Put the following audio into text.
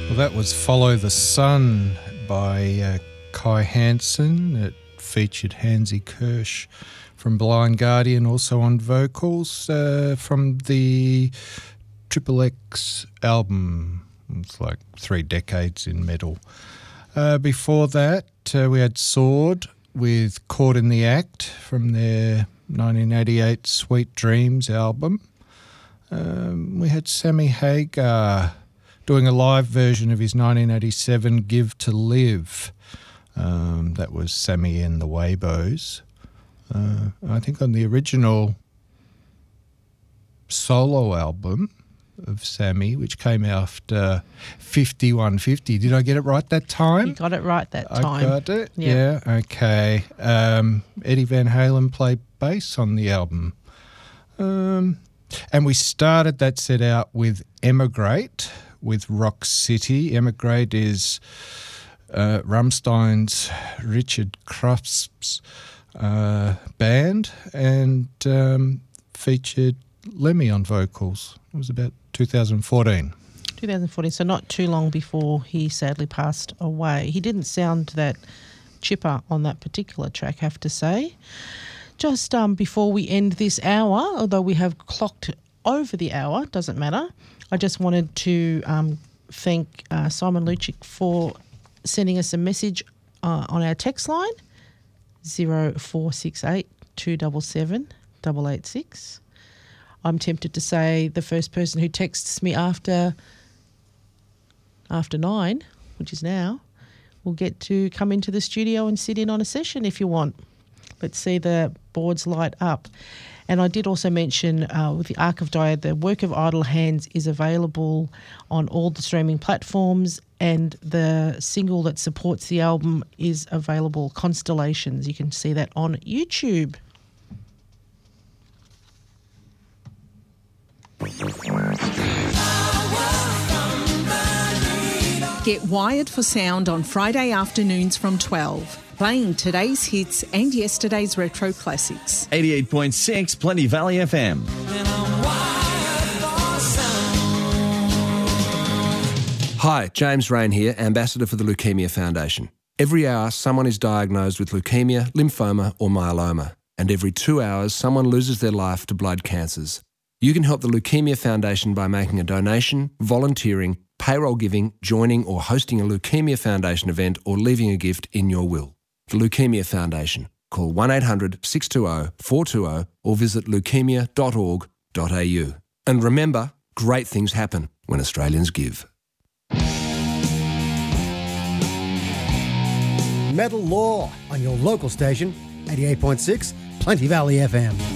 Well, that was Follow the Sun by Kai Hansen. It featured Hansi Kirsch from Blind Guardian, also on vocals, from the Triple X album. It's like 3 decades in metal. Before that, we had Sword with Caught in the Act from their 1988 Sweet Dreams album. We had Sammy Hagar doing a live version of his 1987 Give to Live. That was Sammy and the Waybos. I think on the original solo album of Sammy, which came after 5150. Did I get it right that time? You got it right that time. I got it? Yeah, okay. Eddie Van Halen played bass on the album. And we started that set out with Emigrate with Rock City. Emigrate is Rammstein's Richard Krupp's band, and featured Lemmy on vocals. It was about 2014. 2014, so not too long before he sadly passed away. He didn't sound that chipper on that particular track, I have to say. Just before we end this hour, although we have clocked over the hour, doesn't matter, I just wanted to thank Simon Lucic for sending us a message on our text line, 0468 277 886. I'm tempted to say the first person who texts me after 9, which is now, will get to come into the studio and sit in on a session if you want. Let's see the boards light up. And I did also mention with the Ark of Dia, the Work of Idle Hands is available on all the streaming platforms, and the single that supports the album is available, Constellations. You can see that on YouTube. Get wired for sound on Friday afternoons from 12. Playing today's hits and yesterday's retro classics. 88.6 Plenty Valley FM. Hi, James Rain here, Ambassador for the Leukemia Foundation. Every hour, someone is diagnosed with leukemia, lymphoma or myeloma. And every 2 hours, someone loses their life to blood cancers. You can help the Leukemia Foundation by making a donation, volunteering, payroll giving, joining or hosting a Leukemia Foundation event, or leaving a gift in your will. The Leukemia Foundation. Call 1-800-620-420 or visit leukemia.org.au. And remember, great things happen when Australians give. Metal Law on your local station, 88.6 Plenty Valley FM.